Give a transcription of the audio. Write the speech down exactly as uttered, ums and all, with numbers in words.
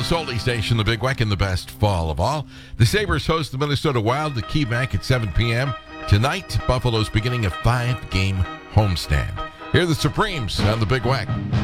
Buffalo's only station, the Big Weck, in the best fall of all. The Sabres host the Minnesota Wild at KeyBank at seven p.m. Tonight, Buffalo's beginning a five-game homestand. Here are the Supremes on the Big Weck.